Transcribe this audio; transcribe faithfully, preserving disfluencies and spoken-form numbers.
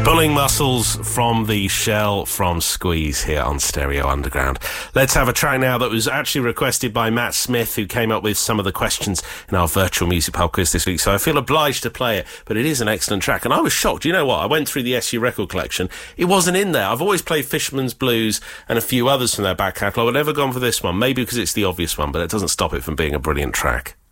Pulling Muscles from the Shell from Squeeze here on Stereo Underground. Let's have a track now that was actually requested by Matt Smith, who came up with some of the questions in our virtual music pub quiz this week, so I feel obliged to play it, but it is an excellent track. And I was shocked. You know what? I went through the S U record collection. It wasn't in there. I've always played Fisherman's Blues and a few others from their back catalogue. I've never gone for this one, maybe because it's the obvious one, but it doesn't stop it from being a brilliant track.